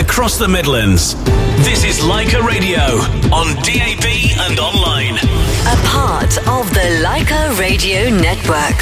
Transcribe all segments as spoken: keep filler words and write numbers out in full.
across the Midlands. This is Leica Radio on D A B and online. A part of the Leica Radio Network.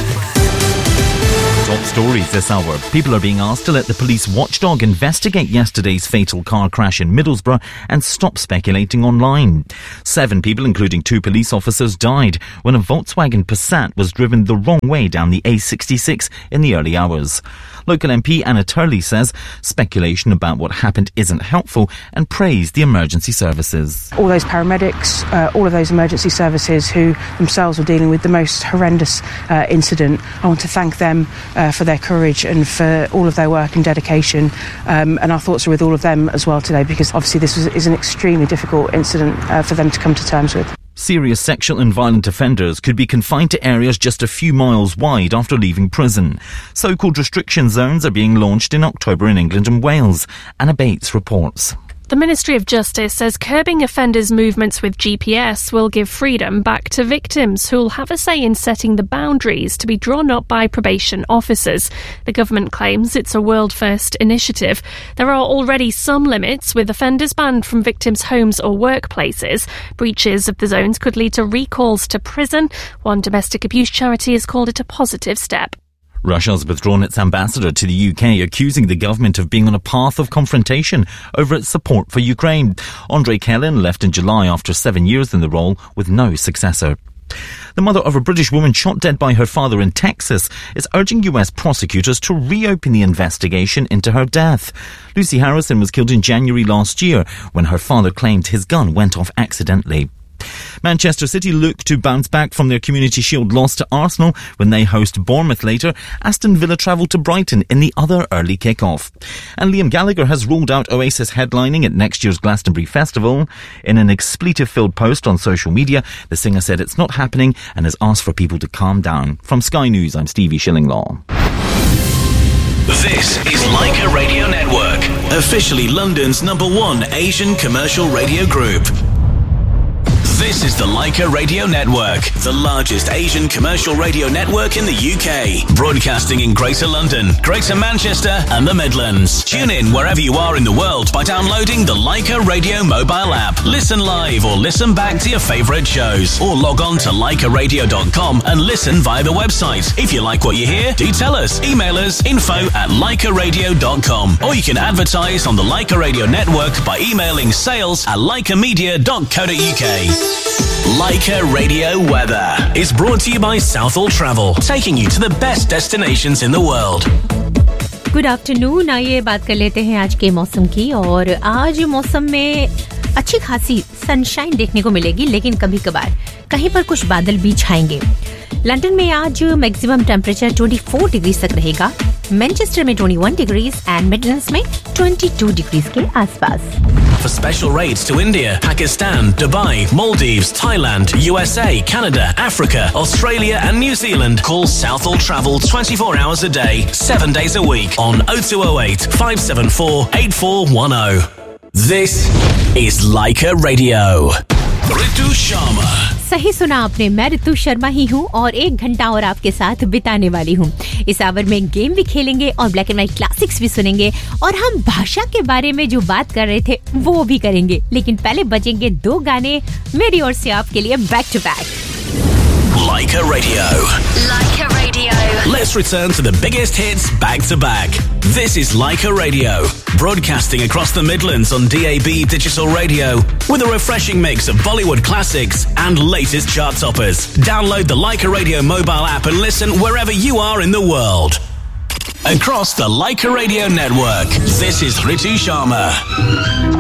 Top stories this hour. People are being asked to let the police watchdog investigate yesterday's fatal car crash in Middlesbrough and stop speculating online. Seven people, including two police officers, died when a Volkswagen Passat was driven the wrong way down the A sixty-six in the early hours. Local M P Anna Turley says speculation about what happened isn't helpful and praised the emergency services. All those paramedics, uh, all of those emergency services who themselves were dealing with the most horrendous uh, incident, I want to thank them uh, for their courage and for all of their work and dedication. Um, and our thoughts are with all of them as well today, because obviously this was, is an extremely difficult incident uh, for them to come to terms with. Serious sexual and violent offenders could be confined to areas just a few miles wide after leaving prison. So-called restriction zones are being launched in October in England and Wales. Anna Bates reports. The Ministry of Justice says curbing offenders' movements with G P S will give freedom back to victims who'll have a say in setting the boundaries to be drawn up by probation officers. The government claims it's a world-first initiative. There are already some limits, with offenders banned from victims' homes or workplaces. Breaches of the zones could lead to recalls to prison. One domestic abuse charity has called it a positive step. Russia's withdrawn its ambassador to the U K, accusing the government of being on a path of confrontation over its support for Ukraine. Andrei Kelin left in July after seven years in the role with no successor. The mother of a British woman shot dead by her father in Texas is urging U S prosecutors to reopen the investigation into her death. Lucy Harrison was killed in January last year when her father claimed his gun went off accidentally. Manchester City look to bounce back from their Community Shield loss to Arsenal when they host Bournemouth later. Aston Villa travel to Brighton in the other early kick-off. And Liam Gallagher has ruled out Oasis headlining at next year's Glastonbury Festival. In an expletive-filled post on social media, the singer said it's not happening and has asked for people to calm down. From Sky News, I'm Stevie Shillinglaw. This is Leica Radio Network, officially London's number one Asian commercial radio group. This is the Leica Radio Network, the largest Asian commercial radio network in the U K, broadcasting in Greater London, Greater Manchester and the Midlands. Tune in wherever you are in the world by downloading the Leica Radio mobile app. Listen live or listen back to your favourite shows, or log on to leica radio dot com and listen via the website. If you like what you hear, do tell us. Email us info at leica radio dot com, or you can advertise on the Leica Radio Network by emailing sales at leica media dot co dot uk. Leica Radio Weather is brought to you by Southall Travel, taking you to the best destinations in the world. Good afternoon. आइए बात कर लेते हैं आज के मौसम की. और आज मौसम में अच्छी खासी सनशाइन देखने को मिलेगी, लेकिन कभी कभार कहीं पर कुछ बादल भी छाएंगे. लंदन में आज मैक्सिमम टेम्परेचर चौबीस डिग्री तक रहेगा, मैनचेस्टर में इक्कीस डिग्री एंड मिडलैंड्स में बाईस डिग्री के आसपास. For special rates to India, Pakistan, Dubai, Maldives, Thailand, U S A, Canada, Africa, Australia and New Zealand, call Southall Travel twenty-four hours a day, seven days a week on oh two oh eight, five seven four, eight four one oh. This is Leica Radio. Ritu Sharma. सही सुना आपने. मैं ऋतु शर्मा ही हूँ और एक घंटा और आपके साथ बिताने वाली हूँ. इस आवर में गेम भी खेलेंगे और ब्लैक एंड व्हाइट क्लासिक्स भी सुनेंगे, और हम भाषा के बारे में जो बात कर रहे थे वो भी करेंगे. लेकिन पहले बजेंगे दो गाने मेरी ओर से आपके लिए back to back. Leica Radio. Leica Radio. Let's return to the biggest hits back to back. This is Leica Radio, broadcasting across the Midlands on D A B digital radio with a refreshing mix of Bollywood classics and latest chart toppers. Download the Leica Radio mobile app and listen wherever you are in the world. Across the Leica Radio network, this is Ritu Sharma.